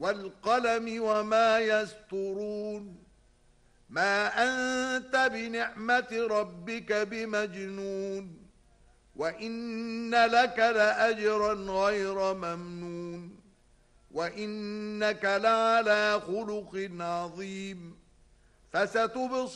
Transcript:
والقلم وما يسطرون ما أنت بنعمة ربك بمجنون وإن لك لأجرا غير ممنون وإنك لعلى خلق عظيم فستبصر